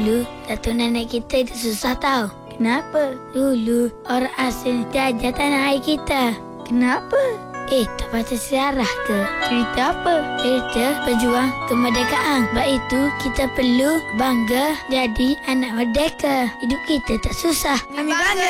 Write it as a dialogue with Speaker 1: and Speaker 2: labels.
Speaker 1: Dulu, datuk nenek kita itu susah tahu. Kenapa? Dulu, orang asing jajah tanah air kita. Kenapa? Tak baca sejarah ke? Cerita apa? Cerita pejuang kemerdekaan. Sebab itu, kita perlu bangga jadi anak merdeka. Hidup kita tak susah. Kami bangga